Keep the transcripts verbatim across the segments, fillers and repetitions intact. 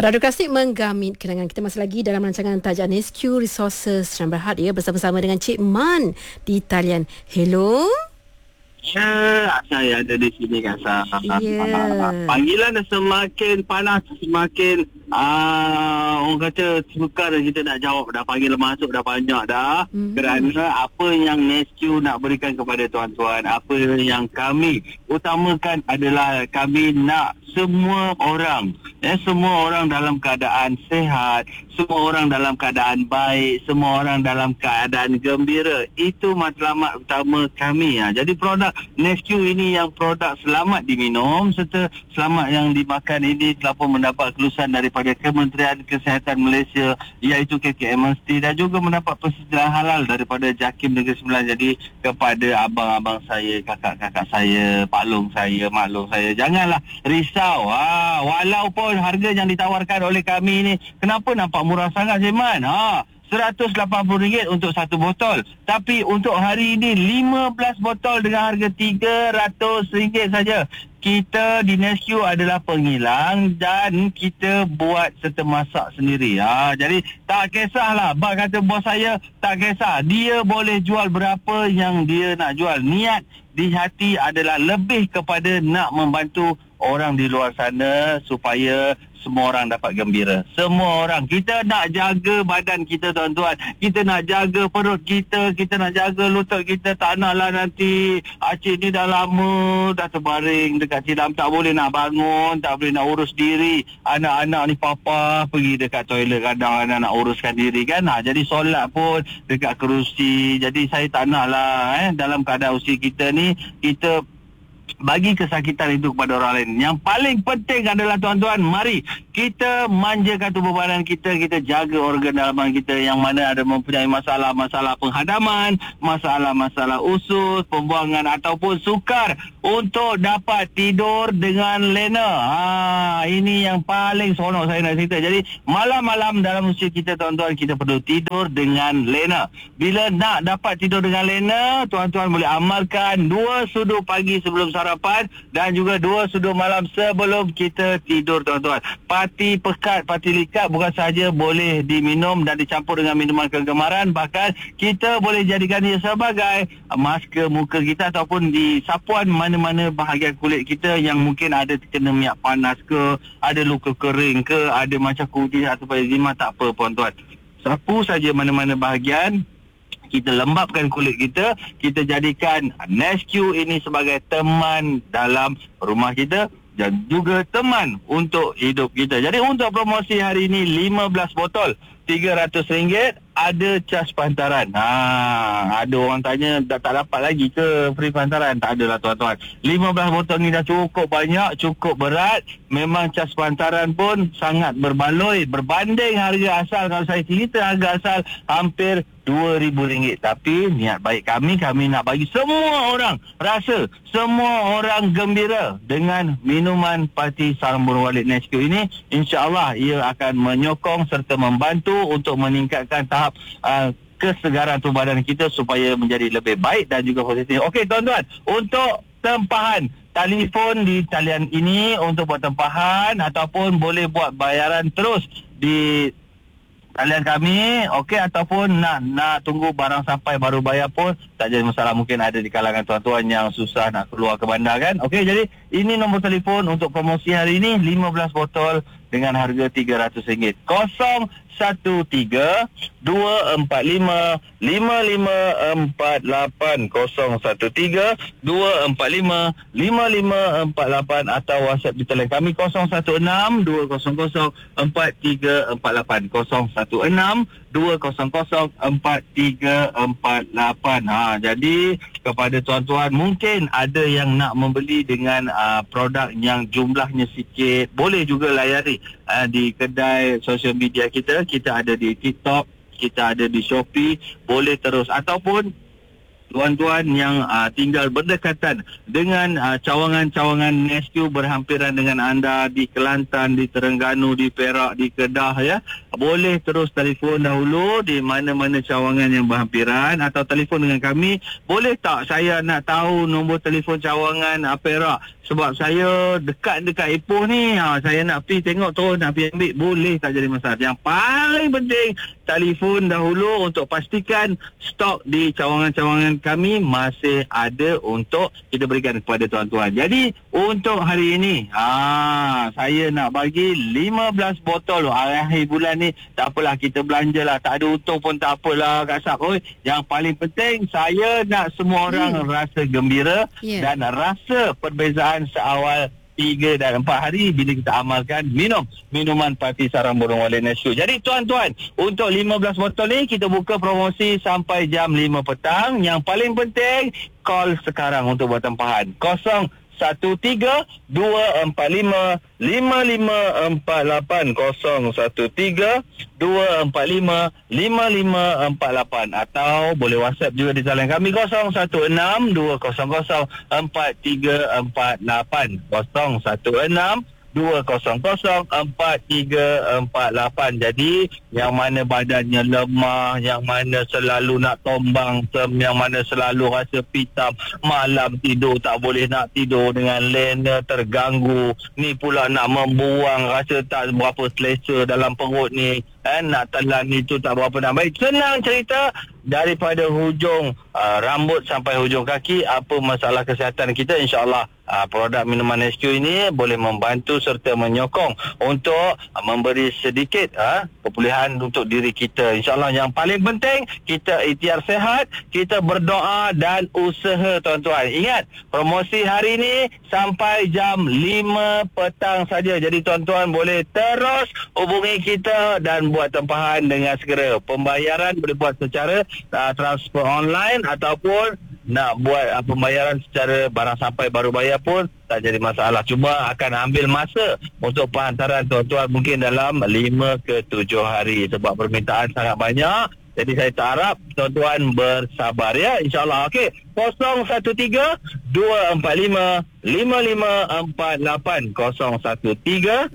Radio Klasik menggamit kenangan kita masih lagi dalam rancangan Taja N S Q Resources dan Berhad ya, bersama-sama dengan Cik Man di talian. Hello. Ya, saya ada di sini Kak Sah. Ya. Panggilan dah semakin panas, semakin uh, orang kata sukar dah kita nak jawab. Dah panggil masuk dah banyak dah. Mm-hmm. Kerana apa yang N S Q nak berikan kepada tuan-tuan, apa yang kami utamakan adalah kami nak semua orang, eh, semua orang dalam keadaan sihat, semua orang dalam keadaan baik, semua orang dalam keadaan gembira. Itu matlamat utama kami. Ya. Jadi produk N S Q ini yang produk selamat diminum serta selamat yang dimakan ini telah pun mendapat kelulusan daripada Kementerian Kesihatan Malaysia, iaitu K K M S T, dan juga mendapat persetujuan halal daripada JAKIM Negeri Sembilan. Jadi kepada abang-abang saya, kakak-kakak saya, pak long saya, mak long saya, janganlah risau. Ha, walaupun harga yang ditawarkan oleh kami ni kenapa nampak murah sangat, Zeman? Ha, seratus lapan puluh ringgit untuk satu botol. Tapi untuk hari ini lima belas botol dengan harga tiga ratus ringgit saja. Kita di N S Q adalah pengilang dan kita buat serta masak sendiri. Ha, jadi tak kisahlah. Bak kata bos saya, tak kisah. Dia boleh jual berapa yang dia nak jual. Niat di hati adalah lebih kepada nak membantu orang di luar sana supaya semua orang dapat gembira. Semua orang. Kita nak jaga badan kita, tuan-tuan. Kita nak jaga perut kita. Kita nak jaga lutut kita. Tak naklah nanti Acik ni dah lama dah terbaring dekat tilam. Tak boleh nak bangun. Tak boleh nak urus diri. Anak-anak ni papa pergi dekat toilet. Kadang-kadang nak uruskan diri kan. Ha, jadi solat pun dekat kerusi. Jadi saya tak naklah eh, dalam keadaan usia kita ni, kita bagi kesakitan itu kepada orang lain. Yang paling penting adalah, tuan-tuan, mari kita manjakan tubuh badan kita, kita jaga organ dalaman kita yang mana ada mempunyai masalah-masalah penghadaman, masalah-masalah usus, pembuangan ataupun sukar, untuk dapat tidur dengan lena. Ha, ini yang paling seronok saya nak cerita. Jadi malam-malam dalam usia kita, tuan-tuan, kita perlu tidur dengan lena. Bila nak dapat tidur dengan lena, tuan-tuan boleh amalkan dua sudu pagi sebelum sarapan dan juga dua sudu malam sebelum kita tidur, tuan-tuan. Pati pekat, pati likat bukan sahaja boleh diminum dan dicampur dengan minuman kegemaran, bahkan kita boleh jadikan ia sebagai masker muka kita ataupun di sapuan mana-mana bahagian kulit kita yang mungkin ada terkena minyak panas ke, ada luka kering ke, ada macam kudis ataupun eczema. Tak apa, tuan-tuan. Sapu saja mana-mana bahagian, kita lembapkan kulit kita, kita jadikan N S Q ini sebagai teman dalam rumah kita dan juga teman untuk hidup kita. Jadi untuk promosi hari ini lima belas botol tiga ratus ringgit, ada cas pantaran. Ha, ada orang tanya dah tak dapat lagi ke free pantaran? Tak adalah, tuan-tuan. lima belas botol ni dah cukup banyak, cukup berat. Memang cas pantaran pun sangat berbaloi berbanding harga asal. Kalau saya cerita harga asal hampir dua ribu ringgit. Tapi niat baik kami, kami nak bagi semua orang rasa, semua orang gembira dengan minuman Parti Sarang Burung Walet N S Q ini. InsyaAllah ia akan menyokong serta membantu untuk meningkatkan tahap uh, kesegaran tubuh badan kita supaya menjadi lebih baik dan juga positif. Okey, tuan-tuan, untuk tempahan, telefon di talian ini untuk buat tempahan ataupun boleh buat bayaran terus di talian kami, okey, ataupun nak nak tunggu barang sampai baru bayar pun tak jadi masalah. Mungkin ada di kalangan tuan-tuan yang susah nak keluar ke bandar kan. Okey, jadi ini nombor telefon untuk promosi hari ini, lima belas botol dengan harga tiga ratus ringgit. kosong satu tiga dua empat lima lima lima empat lapan kosong satu tiga dua empat lima lima lima empat lapan atau WhatsApp di talian kami kosong satu enam dua kosong kosong empat tiga empat lapan kosong satu enam dua kosong kosong empat tiga empat lapan. Ha, jadi kepada tuan-tuan mungkin ada yang nak membeli dengan uh, produk yang jumlahnya sikit, boleh juga layari uh, di kedai sosial media kita. Kita ada di TikTok, kita ada di Shopee, boleh terus. Ataupun tuan-tuan yang uh, tinggal berdekatan dengan uh, cawangan-cawangan N S Q berhampiran dengan anda di Kelantan, di Terengganu, di Perak, di Kedah ya, boleh terus telefon dahulu di mana-mana cawangan yang berhampiran atau telefon dengan kami. Boleh tak saya nak tahu nombor telefon cawangan uh, Perak? Sebab saya dekat-dekat Ipoh ni, ha, saya nak pergi tengok terus, nak pergi ambil. Boleh tak jadi masalah. Yang paling penting, telefon dahulu untuk pastikan stok di cawangan-cawangan kami masih ada untuk kita berikan kepada tuan-tuan. Jadi, untuk hari ini, ha, saya nak bagi lima belas botol akhir bulan ni. Tak apalah, kita belanjalah. Tak ada untung pun tak apalah, Kak Sab. Oi, yang paling penting, saya nak semua orang hmm. rasa gembira yeah. dan rasa perbezaan seawal tiga dan empat hari bila kita amalkan minum minuman Parti Sarang Burung Walet Nescu. Jadi tuan-tuan, untuk lima belas botol ni kita buka promosi sampai jam lima petang. Yang paling penting, call sekarang untuk buat tempahan. kosong satu tiga dua empat lima lima lima empat lapan kosong satu tiga dua empat lima lima lima empat lapan atau boleh WhatsApp juga di talian kami kosong satu enam dua kosong kosong empat tiga empat lapan kosong satu enam dua kosong kosong empat tiga empat lapan. Jadi yang mana badannya lemah, yang mana selalu nak tombang, yang mana selalu rasa pitam, malam tidur tak boleh nak tidur dengan lena terganggu, ni pula nak membuang, rasa tak berapa selesa dalam perut ni, eh, nak telan itu tak berapa nak baik. Senang cerita, daripada hujung uh, rambut sampai hujung kaki, apa masalah kesihatan kita, insyaAllah uh, produk minuman Nescu ini boleh membantu serta menyokong untuk uh, memberi sedikit uh, pemulihan untuk diri kita. InsyaAllah yang paling penting, kita ikhtiar sehat, kita berdoa dan usaha tuan-tuan. Ingat, promosi hari ini sampai jam lima petang saja. Jadi tuan-tuan boleh terus hubungi kita dan buat tempahan dengan segera. Pembayaran boleh buat secara uh, transfer online ataupun nak buat uh, pembayaran secara barang sampai baru bayar pun tak jadi masalah. Cuma akan ambil masa untuk penghantaran tuan-tuan mungkin dalam lima ke tujuh hari sebab permintaan sangat banyak. Jadi saya tak harap tuan-tuan bersabar ya, insyaAllah. Okey, kosong satu tiga dua empat lima lima lima empat lapan kosong satu tiga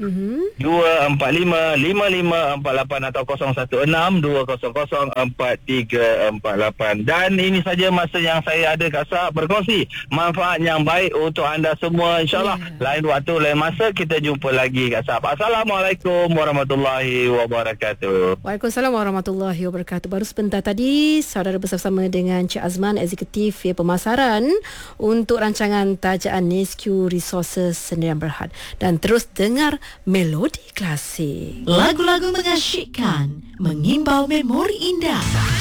dua empat lima lima lima empat lapan atau kosong satu enam dua kosong kosong empat tiga empat lapan. Dan ini saja masa yang saya ada, Kak Sab, berkongsi manfaat yang baik untuk anda semua. InsyaAllah yeah. lain waktu, lain masa kita jumpa lagi, Kak Sab. Assalamualaikum warahmatullahi wabarakatuh. Waalaikumsalam warahmatullahi wabarakatuh. Baru sebentar tadi saudara bersama dengan Cik Azman, Eksekutif ya, Pemasaran untuk rancangan tajaan Nescu Resources Sdn Bhd. Dan terus dengar melodi klasik. Lagu-lagu mengasyikkan, mengimbau memori indah.